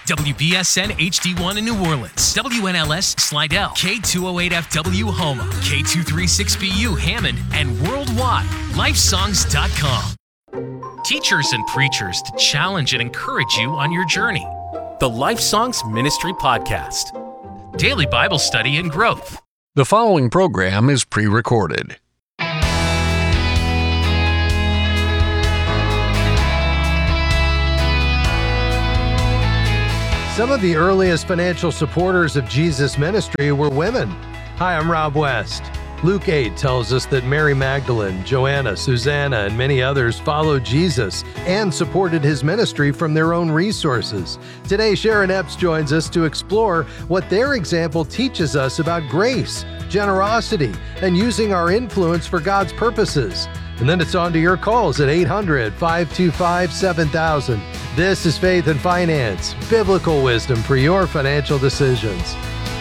WBSN HD1 in New Orleans, WNLS Slidell, K208FW Houma, K236BU Hammond, and worldwide, lifesongs.com. Teachers and preachers to challenge and encourage you on your journey. The Life Songs Ministry Podcast. Daily Bible study and growth. The following program is pre-recorded. Some of the earliest financial supporters of Jesus' ministry were women. Hi, I'm Rob West. Luke 8 tells us that Mary Magdalene, Joanna, Susanna, and many others followed Jesus and supported his ministry from their own resources. Today, Sharon Epps joins us to explore what their example teaches us about grace, generosity, and using our influence for God's purposes. And then it's on to your calls at 800-525-7000. This is Faith and Finance, biblical wisdom for your financial decisions.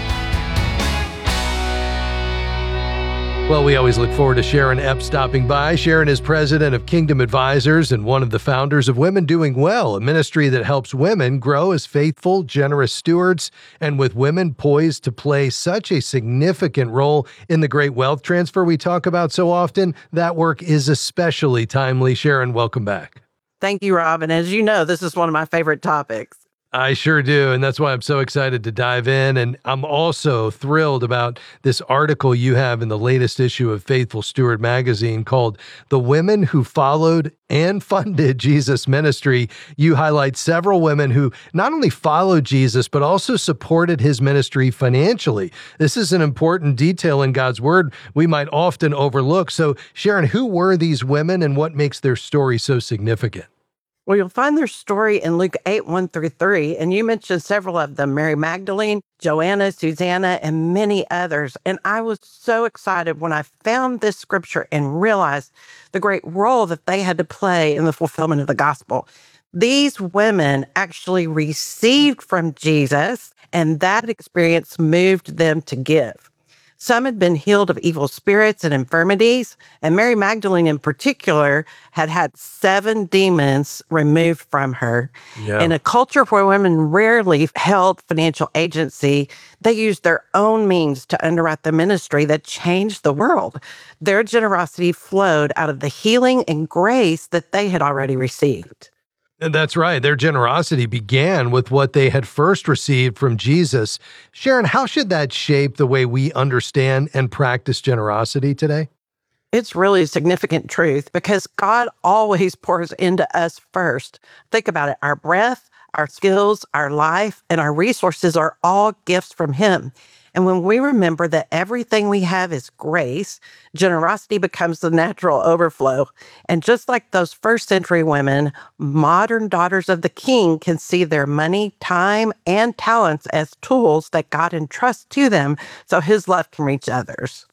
Well, we always look forward to Sharon Epps stopping by. Sharon is president of Kingdom Advisors and one of the founders of Women Doing Well, a ministry that helps women grow as faithful, generous stewards, and with women poised to play such a significant role in the great wealth transfer we talk about so often. That work is especially timely. Sharon, welcome back. Thank you, Rob. And as you know, this is one of my favorite topics. I sure do, and that's why I'm so excited to dive in. And I'm also thrilled about this article you have in the latest issue of Faithful Steward magazine called The Women Who Followed and Funded Jesus' Ministry. You highlight several women who not only followed Jesus, but also supported his ministry financially. This is an important detail in God's word we might often overlook. So, Sharon, who were these women and what makes their story so significant? Well, you'll find their story in Luke 8, 1-3, and you mentioned several of them, Mary Magdalene, Joanna, Susanna, and many others. And I was so excited when I found this scripture and realized the great role that they had to play in the fulfillment of the gospel. These women actually received from Jesus, and that experience moved them to give. Some had been healed of evil spirits and infirmities, and Mary Magdalene in particular had had 7 demons removed from her. Yeah. In a culture where women rarely held financial agency, they used their own means to underwrite the ministry that changed the world. Their generosity flowed out of the healing and grace that they had already received. And that's right. Their generosity began with what they had first received from Jesus. Sharon, how should that shape the way we understand and practice generosity today? It's really a significant truth because God always pours into us first. Think about it. Our breath, our skills, our life, and our resources are all gifts from him. And when we remember that everything we have is grace, generosity becomes the natural overflow. And just like those first century women, modern daughters of the King can see their money, time, and talents as tools that God entrusts to them so his love can reach others.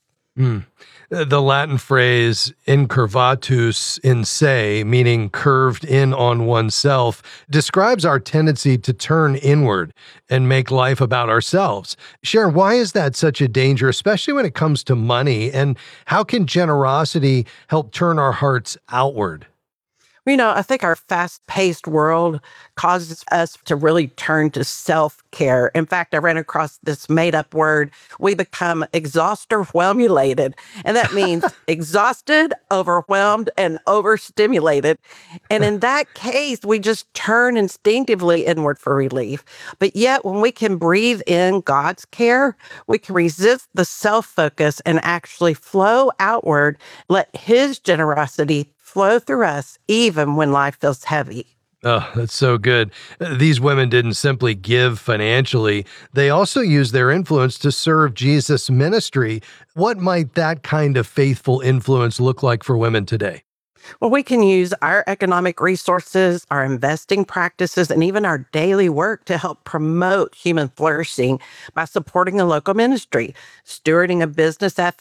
The Latin phrase incurvatus in se, meaning curved in on oneself, describes our tendency to turn inward and make life about ourselves. Sharon, why is that such a danger, especially when it comes to money? And how can generosity help turn our hearts outward? You know, I think our fast-paced world causes us to really turn to self-care. In fact, I ran across this made-up word. We become exhauster-whelmulated, and that means exhausted, overwhelmed, and overstimulated. And in that case, we just turn instinctively inward for relief. But yet, when we can breathe in God's care, we can resist the self-focus and actually flow outward, let his generosity flow through us, even when life feels heavy. Oh, that's so good. These women didn't simply give financially. They also used their influence to serve Jesus' ministry. What might that kind of faithful influence look like for women today? Well, we can use our economic resources, our investing practices, and even our daily work to help promote human flourishing by supporting a local ministry, stewarding a business